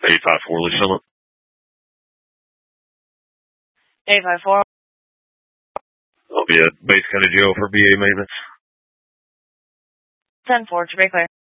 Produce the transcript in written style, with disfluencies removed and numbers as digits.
854 Lee Summit. 854. I'll be at Bates County Jail for BA maintenance. 10-4, to be clear.